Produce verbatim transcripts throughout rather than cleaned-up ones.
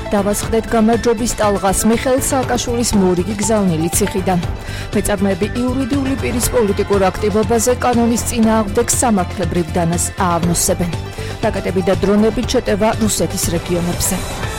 დავასხდეთ გამარჯვების ტალღას მიხეილ სააკაშვილის მორიგი გზავნილი ციხიდან. მეწარმეები იურიდიული პირის პოლიტიკურ აქტივობაზე კანონის წინააღმდეგ სამართლებრივ დანას აავნოსებენ. რაკეტები და დრონები ჩეტევა რუსეთის რეგიონებზე.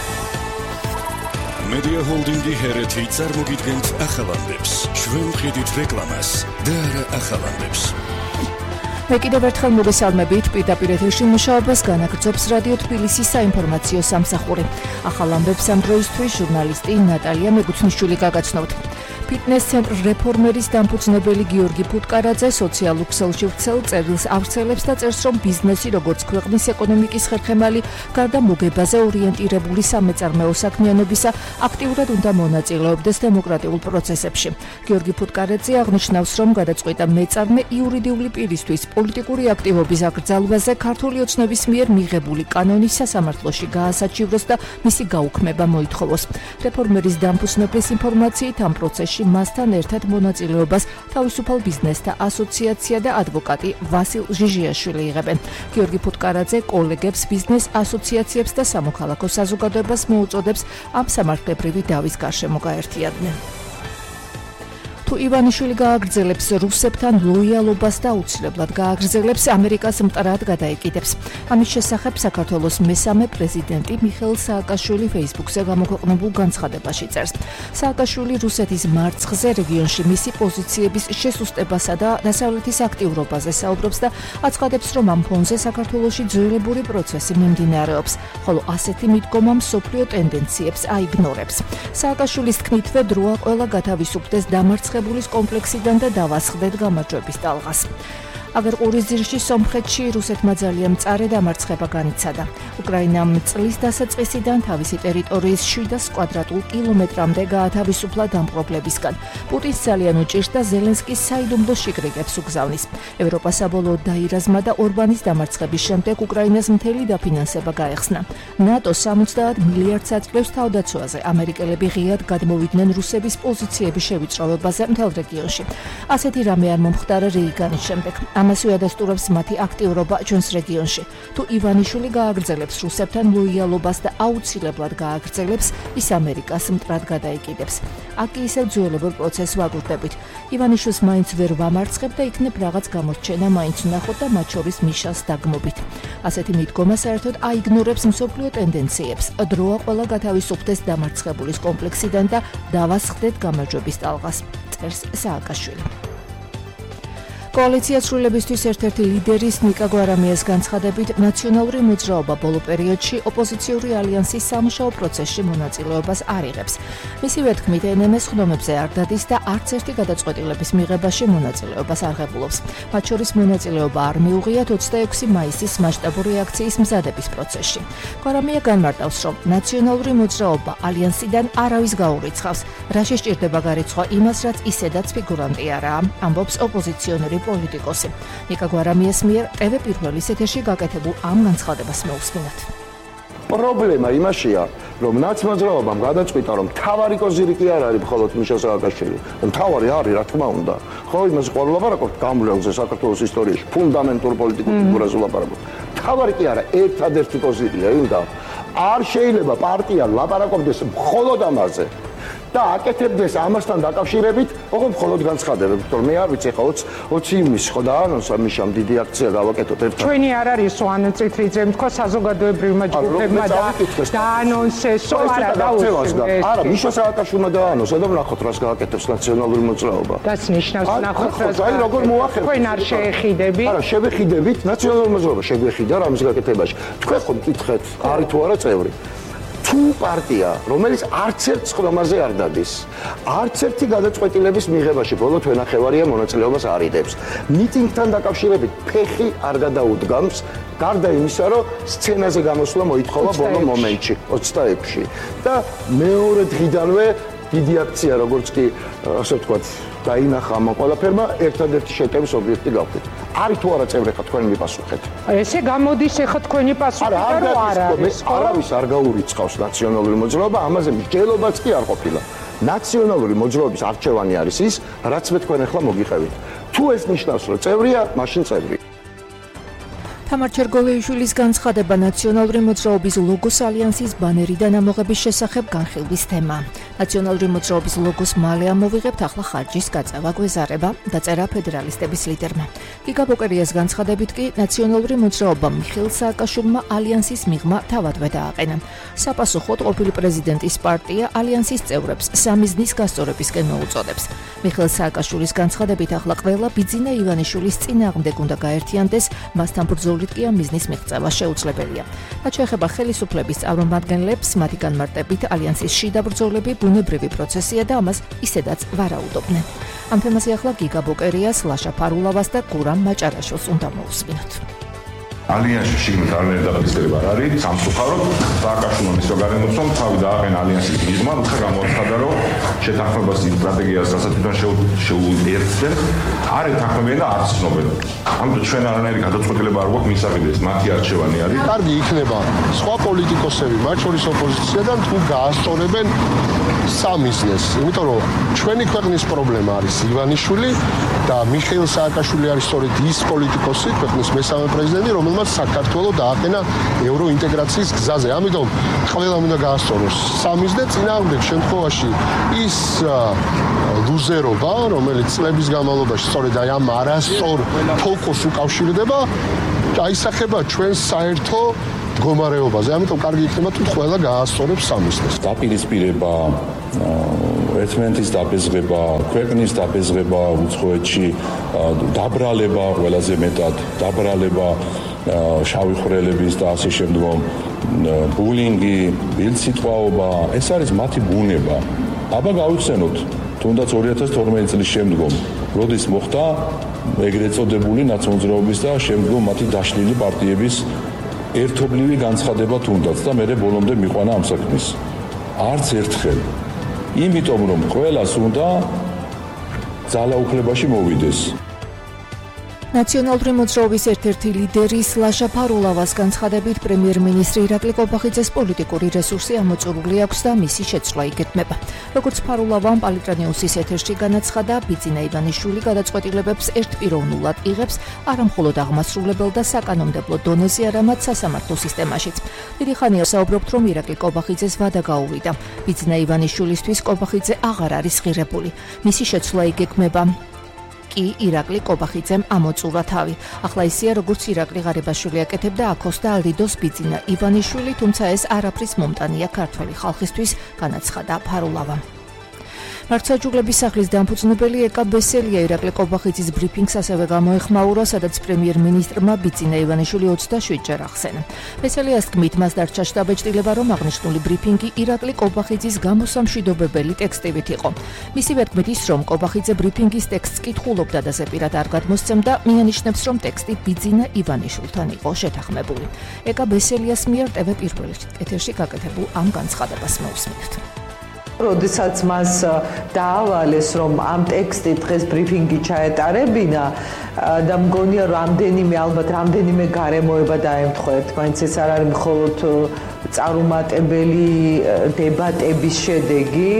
Media Holding-ი ჰერეთი წარმოგიდგენთ ახალამდებს. ჩვენ ვხედით რეკლამას და არა ახალამდებს. მე კიდევ ერთხელ მოგესალმებით პირდაპირ ეთერში მუშაობას განაგრძობს რადიო თბილისის საინფორმაციო სამსახური. ახალამდებს ამ დროისთვის ჟურნალისტი ნატალია მეგუცნიშვილი გაგაცნობთ. ფიტნეს ცენტრ რეფორმერის დამფუძნებელი გიორგი ფუტკარაძე სოციალურ ქსელში ვრცელ წერილს ავრცელებს და წერს, რომ ბიზნესი როგორც ქვეყნის ეკონომიკის ხერხემალი, გარდა მოგებაზე ორიენტირებული სამეწარმეო საქმიანობისა, აქტიურად უნდა მონაწილეობდეს დემოკრატიულ პროცესებში. გიორგი ფუტკარაძე აღნიშნავს, რომ გადაწყვეტა მეწარმე იურიდიული პირისთვის პოლიტიკური აქტივობის აკრძალვაზე ქართული ოცნების მიერ მიღებული კანონის სასამართლოში გაასაჩივროს და მისი გაუქმება მოითხოვოს. რეფორმერის დამფუძნებლის ინფორმაციით ამ პროცესში მასთან ერთად მონაწილეობას თავისუფალ ბიზნესთა ასოციაცია და ადვოკატი ვასილ ჟიჟიაშვილი იღებენ. გიორგი ფუტკარაძე კოლეგებს, ბიზნეს ასოციაციებს და სამოქალაქო საზოგადოებას მოუწოდებს ამ სამართლებრივი დავის გარშემო გაერთიანდნენ. თუ ივანიშვილი გააგრძელებს რუსებთან ლოიალობას და აუცილებლად გააგრძელებს ამერიკას მტრად გადაეკიდებს. ამის შესახებ საქართველოს მესამე პრეზიდენტი მიხეილ სააკაშვილი ფეისბუქზე გამოქვეყნებულ განცხადებაში წერს. სააკაშვილი რუსეთის მარცხზე რეგიონში მისი პოზიციების შესუსტებასა და დასავლეთის აქტიურობაზე საუბრობს და აცხადებს, რომ ამ ფონზე საქართველოში ძველებური პროცესი მიმდინარეობს, ხოლო ასეთი მიდგომა მსოფლიო ტენდენციებს აიგნორებს. სააკაშვილის თქმითვე დროა ყველა გათავისუფლდეს დამარცხებული კომპლექსიდან და დავასხდეთ გამარჯვების ტალღას. აგერ ყურის ძირში სომხეთში რუსეთმა ძალიან მწარე დამარცხება განიცადა. უკრაინამ წლის დასაწყისიდან თავისი ტერიტორიის შვიდ კვადრატულ კილომეტრამდე გაათავისუფლა დამპყრობლებისგან. პუტინს ძალიან უჭირს ზელენსკის საიდუმლო შიგრიგებს უგზავნის. ევროპა საბოლოოდ დაირაზმა და ორბანის დამარცხების შემდეგ უკრაინას მთელი დაფინანსება გაეხსნა. ნატო სამოცდაათ მილიარდს აძლევს თავდაცვაზე. ამერიკელები ღიად გადმოვიდნენ რუსების პოზიციების შევიწროვებაზე მთელ რეგიონში. ასეთი რამე არ მომხდარა რეიგანის შემდეგ. ამას უადასტურებს მათი აქტიურობა ჩვენს რეგიონში. თუ ივანიშვილი გააგრძელებს რუსებთან ლოიალობას და აუცილებლად გააგრძელებს, ის ამერიკას მტრად გადაეკიდებს. აქ ისევ ძველებურ პროცესს ვაკურდებით. ივანიშვილს მაინც ვერ ვამარცხებ და იქნებ რაღაც გამორჩენა მაინც ვნახოთ და მათ შორის მიშას დაგმობით. ასეთი მიდგომა საერთოდ აიგნორებს მსოფლიო ტენდენციებს. დროა ყველა გათავისუფლდეს დამარცხებულის კომპლექსიდან და დავასხდეთ გამარჯვების ტალღას, წერს სააკაშვილი. კოალიცია ცვლილებისთვის ერთ-ერთი ლიდერის ნიკა გვარამიას განცხადებით, ნაციონალური მოძრაობა ბოლო პერიოდში ოპოზიციური ალიანსის სამუშაო პროცესში მონაწილეობას არ იღებს. მისივე თქმით, εν ემ ეს ხდომებზე არ დადის და არც ერთი გადაწყვეტილების მიღებაში მონაწილეობას არ ღებულობს. მათ შორის მონაწილეობა არ მიუღიათ ოცდაექვსი მაისის მასშტაბური აქციის მზადების პროცესში. გვარამია განმარტავს, რომ ნაციონალური მოძრაობა ალიანსიდან არავის გაურიცხავს. რაში სჭირდება გარიცხვა იმას, რაც ისედაც ფიგურანტი არაა, ამბობს ოპოზიციონერი პოლიტიკოსი. ნიკა გვარამიას მიერ ტევ პირველის ეთერში გაკეთებულ ამ განცხადებას მოусმინოთ. პრობლემა იმაშია, რომ ნაცმოძრაობამ გადაწყვიტა, რომ თავარი კოზირი კი არ არის მხოლოდ მიშა სააკაშვილი. თავარი არის, რა თქმა უნდა. ხო, იმას ყოველ ლაპარაკობთ გამრავლზე საქართველოს ისტორიაში, ფუნდამენტურ პოლიტიკურ ფიგურაზე ლაპარაკობთ. თავარი კი არა, ერთადერთი კოზირია, უნდა არ შეიძლება პარტია ლაპარაკობდეს მხოლოდ ამაზე. და აკეთებდეს ამასთან დაკავშირებით, ოღონდ მხოლოდ განცხადებებს, რომ მე არ ვიცი ხო ოცი ივნისს ხო დაანონსა მიშამ დიდი აქცია გავაკეთოთ ერთად. ჩვენი არ არის სვან წითლიძემ თქვა საზოგადოებრივმა ჯგუფებმა და დაანონსესო არა დაუსვეს. არა, მიშა სააკაშვილმა დაანონსა და ვნახოთ რას გააკეთებს ნაციონალური მოძრაობა. დაც ნიშნავს ვნახოთ რას. აი როგორ მოახერხეთ. თქვენ არ შეეხიდებით? არა, შევეხიდებით ნაციონალური მოძრაობა შეგვეხიდა რამის გაკეთებაში. თქვენ ხომ მკითხეთ, არის თუ არა წევრი? თუ პარტია, რომელიც არც ერთ ხდომაზე არ დადის, არც ერთი გადაწყვეტილების მიღებაში ბოლო თვენახევარია მონაწილეობას არ იდებს. მიტინგთან დაკავშირებით ფეხი არ გადაუდგამს, გარდა იმისა, რომ სცენაზე გამოსვლა მოითხოვა ბოლო მომენტში, ოცდაექვსში. და მეორე დღიდანვე დიდი აქცია, როგორც კი ასე ვთქვათ, დაინახა ამ ყველაფერმა, ერთადერთი შეტევის ობიექტი გავხდით. არის თუ არა წევრი ხა თქვენ მიპასუხეთ. ესე გამოდის ახლა თქვენი პასუხი და რა არის? არავის არ გაურიცხავს ნაციონალური მოძრაობა, ამაზე მსჯელობაც კი არ ყოფილა. ნაციონალური მოძრაობის არჩევანი არის ის, რაც მე თქვენ ახლა მოგიყევით. თუ ეს ნიშნავს, რომ წევრია, მაშინ წევრი. თამარ ჩერგოლეიშვილის განცხადება ნაციონალური მოძრაობის ლოგოს ალიანსის ბანერიდან ამოღების შესახებ განხილვის თემა. ნაციონალური მოძრაობის ლოგოს მალე ამოვიღებთ, ახლა ხარჯის გაწევა გვეზარება, დაწერა ფედერალისტების ლიდერმა. გიგა ბოკერიას განცხადებით კი ნაციონალური მოძრაობა მიხეილ სააკაშვილმა ალიანსის მიღმა თავადვე დააყენა. საპასუხოდ ყოფილი პრეზიდენტის პარტია ალიანსის წევრებს სამიზნის გასწორებისკენ მოუწოდებს. მიხეილ სააკაშვილის განცხადებით ახლა ყველა ბიძინა ივანიშვილის წინააღმდეგ უნდა გაერთიანდეს, მასთან ბრძოლით კი ამ მიზნის მიღწევა შეუძლებელია. რაც შეეხება ხელისუფლების წარმომადგენლებს, მათი განმარტებით ალიანსის შიდა ბრძოლები ბუნებრივი პროცესია და ამას ისედაც ვარაუდობდნენ. ამ თემაზე ახლა გიგა ბოკერიას, ლაშა ფარულავას და გურამ მაჭარაშვილს უნდა მოусმინოთ. ალიანსში შიგნით არანაირი დაფიქსირება არ არის, სამწუხაროდ სააკაშვილმა მისვა გარემოც რომ თავი დააყენა ალიანსის მიღმა, უცხო გამოაცხადა რომ შეთანხმებას სტრატეგიას რასაც თვითონ შეუერთდნენ, არ ეთანხმებიან და არ ცნობენ. ამიტომ ჩვენ არანაირი გადაწყვეტილება არ გვაქვს მისაღებდეს, მათი არჩევანი არის. კარგი იქნება სხვა პოლიტიკოსები, მათ შორის ოპოზიციიდან თუ გაასწორებენ სამიზნეს, იმიტომ რომ ჩვენი ქვეყნის პრობლემა არის ივანიშვილი და მიხეილ სააკაშვილი არის სწორედ ის პოლიტიკოსი, ქვეყნის მესამე პრეზიდენტი, რომელმაც საქართველოს დააყენა ევროინტეგრაციის გზაზე. ამიტომ ყველამ უნდა გაასწოროს სამიზნე, წინააღმდეგ შემთხვევაში ის ლუზერობა, რომელიც წლების განმავლობაში სწორედ აი ამ არასწორ თოლქოს უკავშირდება, აისახება ჩვენს საერთო მდგომარეობაზე. ამიტომ კარგი იქნება თუ ყველა გაასწორებს სამიზნეს. დაპირისპირება, ერთმანეთის დაბეზღება, ქვეყნის დაბეზღება უცხოეთში, დაბრალება ყველაზე მეტად, დაბრალება შავი ხვრელების და ასე შემდგომ, ბულინგი, ბილსიტყვაობა, ეს არის მათი ბუნება. აბა გავიხსენოთ, თუნდაც ორი ათას თორმეტი წლის შემდგომ, როდის მოხდა ეგრეთ წოდებული ნაციონალიზმის და შემდგომ მათი დაშლილი პარტიების ერთობლივი განცხადება თუნდაც და მე ბოლომდე მიყვანა ამ საქმის. არც ერთხელ. იმიტომ რომ ყველას უნდა ძალაუფლებაში მოვიდეს. ნაციონალური მოძრაობის ერთ-ერთი ლიდერის ლაშა ფარულავას განცხადებით პრემიერ-მინისტრი ირაკლი კობახიძეს პოლიტიკური რესურსი ამოწურული აქვს და მისი შეცვლა იგეგმება. როგორც ფარულავამ პალიტრანიუსის ეთერში განაცხადა, ბიძინა ივანიშვილი გადაწყვეტილებებს ერთპიროვნულად იღებს არამხოლოდ აღმასრულებელ და საკანონმდებლო დონეზე, არამედ სასამართლო სისტემაშიც. დიდი ხანია საუბრობთ, რომ ირაკლი კობახიძეს ვადა გაუვიდა. ბიძინა ივანიშვილისთვის კობახიძე აღარ არის ღირებული. მისი შეცვლა იგეგმება. კი ირაკლი კობახიძემ ამოწურა თავი. ახლა ისია, როგორც ირაკლი ღარიბაშვილი აკეთებდა აქოს და ალიდოს ბიძინა ივანიშვილი, თუმცა ეს არაფრის მომტანია ქართველი ხალხისთვის, განაცხადა ფარულავამ. მართლმსაჯულების სახლის დამფუძნებელი ეკა ბესელია ირაკლი კობახიძის ბრიფინგს ასევე გამოეხმაურა, სადაც პრემიერ-მინისტრმა ბიძინა ივანიშვილი ოცდაშვიდჯერ ახსენა. ბესელიას თქმით, მას დარჩა შტაბეჭდილება, რომ აღნიშნული ბრიფინგი ირაკლი კობახიძის გამოსამშვიდობებელი ტექსტივით იყო. მისივე თქმით ის, რომ კობახიძე ბრიფინგის ტექსტს კითხულობდა და ზეპირად არ გადმოსცემდა, მიანიშნებს, რომ ტექსტი ბიძინა ივანიშვილთან იყო შეთანხმებული. ეკა ბესელიას მიერ ტევ პირველ ეთერში გაკეთებულ ამ განცხადებას მოусმინოთ. როდესაც მას დაავალეს, რომ ამ ტექსტით დღეს ბრიფინგი ჩაეტარებინა და მგონია, რომ რამდენიმე ალბათ რამდენიმე გარემოება დაემთხვა, ერთმანეთს ეს არ არის მხოლოდ წარუმატებელი დებატების შედეგი,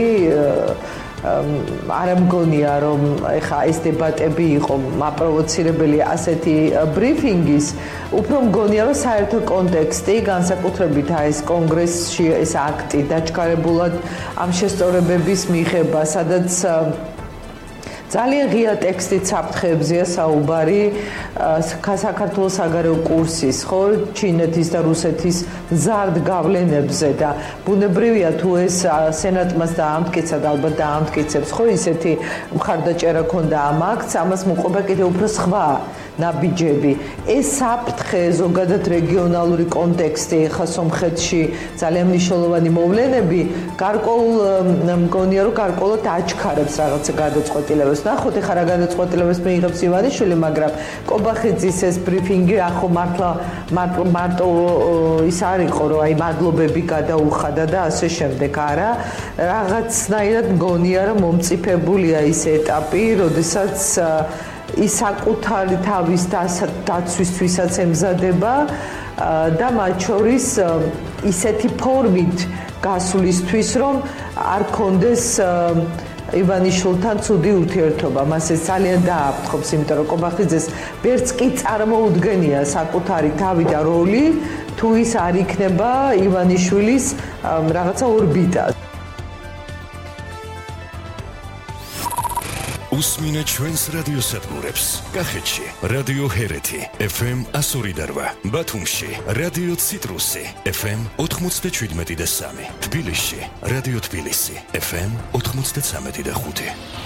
არ მგონია, რომ ეხა ეს დებატები იყო მაპროვოცირებელი ასეთი ბრიფინგის, უფრო მგონია, რომ საერთო კონტექსტი, განსაკუთრებით ეს კონგრესში ეს აქტი დაჩქარებულად ამ შესწორებების მიღება, სადაც ძალიან ღია ტექსტით საფრთხეებზეა საუბარი საქართველოს საგარეო კურსის, ხო, ჩინეთის და რუსეთის ზარდ გავლენებზე და ბუნებრივია თუ ეს სენატმას დაამტკიცა და ალბათ დაამტკიცებს, ხო, ისეთი მხარდაჭერა ქონდა ამ აქტს, ამას მოყვება კიდევ უფრო სხვა ნაბიჯები. ეს საფრთხე ზოგადად რეგიონალური კონტექსტი ხა სომხეთში ძალიან მნიშვნელოვანი მოვლენები გარკვეულ მგონია რომ გარკვეულად აჩქარებს რაღაცა გადაწყვეტილებას. ნახოთ ეხლა რა გადაწყვეტილებას მიიღებს ივანიშვილი, მაგრამ კობახიძის ეს ბრიფინგი ახო მართლა მარტო ის არ იყო რომ აი მადლობები გადაუხადა და ასე შემდეგ, არა, რაღაცნაირად მგონია რომ მომწიფებულია ის ეტაპი, როდესაც ის საკუთარი თავის დაცვისთვისაც ემზადება და მათ შორის ისეთი ფორმით გასვლისთვის, რომ არ კონდეს ივანიშვილთან ცუდი ურთიერთობა. მას ეს ძალიან დააფრთხობს, იმიტომ რომ კობახიძეს ვერც კი წარმოუდგენია საკუთარი თავი და როლი, თუ ის არ იქნება ივანიშვილის რაღაცა ორბიტა. უსმინე ჩვენს რადიოსადგურებს. კახეთში რადიო ჰერეთი ეფ ემ εκατო ორი და რვა, ბათუმში რადიო ციტრუსი ეფ ემ ოთხმოცდაშვიდმეტი და სამი, თბილისში რადიო თბილისი ეფ ემ ოთხმოცდაცამეტი და ხუთი.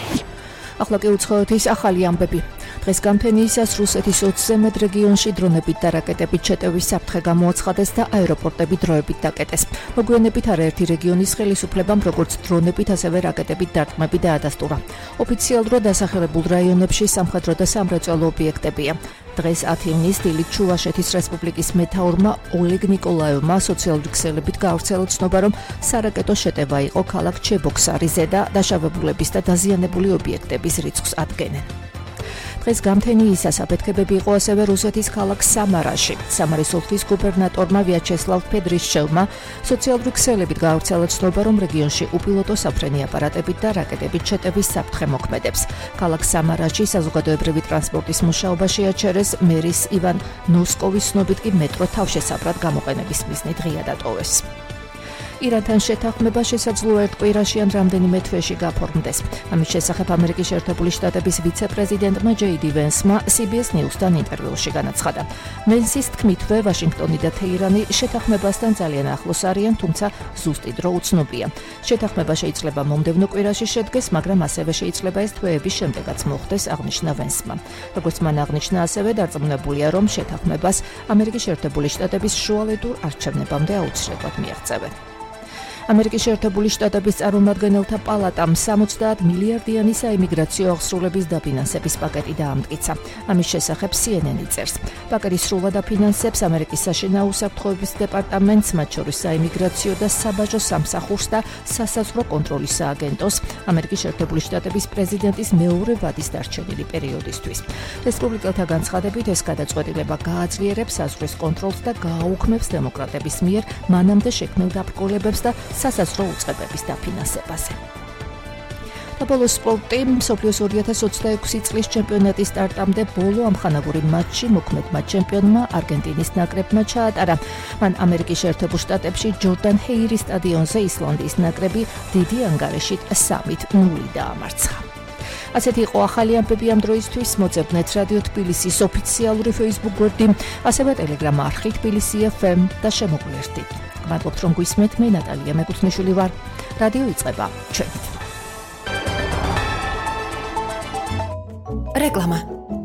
ახლა კი უცხოეთის ახალი ამბები. დღეს გამთენიისას რუსეთის ოცზე მეტ რეგიონში დრონებით და რაკეტებით შეტევის საფრთხე გამოაცხადეს და აეროპორტები დროებით დაკეტეს. მოგვიანებით არაერთი რეგიონის ხელისუფლებამ როგორც დრონებით, ასევე რაკეტებით დარტყმები დაადასტურა. ოფიციალურად დასახელებულ რაიონებში სამხედრო და სამრეწველო ობიექტებია. დღეს ათი ივნის დილით ჩუვაშეთის რესპუბლიკის მეთაურმა ოლეგ ნიკოლაევმა სოციალური ქსელებით გაავრცელა ცნობა, რომ სარაკეტო შეტევა იყო ქალაქ ჩებოქსარიზე და დაშავებულების და დაზიანებული ობიექტების რიცხვს ადგენენ. დღეს გამთენიისას აფეთქებები იყო ასევე რუსეთის ქალაქ სამარაში. სამარის ოლქის გუბერნატორმა ვიაჩესლავ ფედრიშჩევმა სოციალური ქსელებით გაავრცელა ცნობა, რომ რეგიონში უპილოტო საფრენი აპარატებით და რაკეტებით შეტევის საფრთხე მოქმედებს. ქალაქ სამარაში საზოგადოებრივი ტრანსპორტის მუშაობა შეაჩერეს, მერის ივან ნოსკოვის ცნობით კი მეტრო თავშესაფრად გამოყენების მიზნით ღია დატოვეს. ირანთან შეთანხმება შესაძლოა ერთ კვირაში ან რამდენიმე თვეში გაფორმდეს. ამის შესახებ ამერიკის შეერთებული შტატების ვიცე-პრეზიდენტმა ჯეი დი ვენსმა სი ბი ეს News-თან ინტერვიუში განაცხადა. ვენსის თქმითვე ვაშინგტონი და თეირანი შეთანხმებასთან ძალიან ახლოს არიან, თუმცა ზუსტი დრო უცნობია. შეთანხმება შეიძლება მომდევნო კვირაში შედგეს, მაგრამ ასევე შეიძლება ეს თვეების შემდეგაც მოხდეს, აღნიშნა ვენსმა. როგორც მან აღნიშნა, ასევე დარწმუნებულია, რომ შეთანხმებას ამერიკის შეერთებული შტატების შუალედურ არჩევნებამდე აუცილებლად მიაღწევენ. ამერიკის შეერთებული შტატების წარმომადგენელთა პალატამ სამოცდაათ მილიარდიანი საიმიგრაციო აღსრულების დაფინანსების პაკეტი დაამტკიცა. ამის შესახებ სი ენ ენი წერს. პაკეტი სრულად აფინანსებს ამერიკის საშინაო უსაფრთხოების დეპარტამენტს, მათ შორის საიმიგრაციო და საბაჟო სამსახურს და სასაზღვრო კონტროლის სააგენტოს, ამერიკის შეერთებული შტატების პრეზიდენტის მეორე ვადის დარჩენილი პერიოდისთვის. რესპუბლიკელთა განცხადებით, ეს გადაწყვეტილება გააძლიერებს საზღვრის კონტროლს და გააუქმებს დემოკრატების მიერ მანამდე შექმნილ დაბრკოლებებს და სასაზღვრო უწყებების დაფინანსებაზე. საბოლოო სპორტი. მსოფლიოს ორი ათას ოცდაექვსი წლის ჩემპიონატის სტარტამდე ბოლო ამხანაგური მატჩი მოქმედმა ჩემპიონმა არგენტინის ნაკრებმა ჩაატარა. მან ამერიკის შეერთებულ შტატებში ჯორდან ჰეირის სტადიონზე ისლანდიის ნაკრები დიდი ანგარიშით სამით ნული დაამარცხა. ასეთი იყო ახალი ამბები ამ დროისთვის. მოძებნეთ რადიო თბილისის ოფიციალური Facebook გვერდი, ასევე Telegram არხი თბილისი ეფ ემ და შემოგვიერთდით. მადლობთ რომ გვისმენთ. მე ნატალია მეკუთვნიშვილი ვარ. რადიო იწყება ჩვენით. რეკლამა.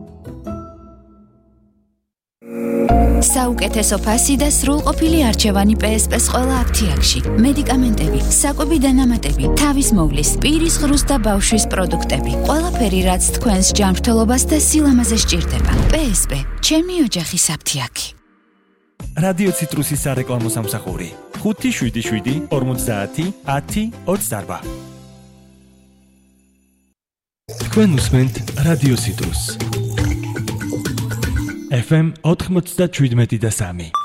საუკეთესო ფასი და სრულყოფილი არჩევანი პე ეს პეს ყველა აფთიაქში. მედიკამენტები, საკვები დანამატები, თავის მოვლის, პირის ღრუს და ბავშვის პროდუქტები. ყველაფერი, რაც თქვენს ჯანმრთელობას და სილამაზე სჭირდება. პე ეს პე, ჩემი ოჯახის აფთიაქი. რადიო ციტრუსის სარეკლამო სამსახური ხუთი შვიდი შვიდი ორმოცდაათი ათი ოცდარბა. თქვენ უსმენთ რადიო ციტრუს ეფ ემ ოთხმოცდაშვიდმეტი და სამი.